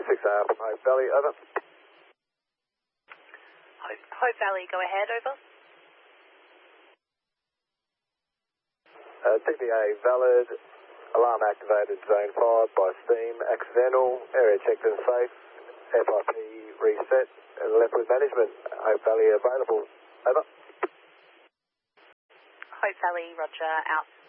6R from Hope Valley, over. Hope Valley, go ahead, over. TPA valid, alarm activated, zone 5 by steam, accidental, area checked and safe, FIP reset, and left with management. Hope Valley available, over. Hope Valley, roger, out.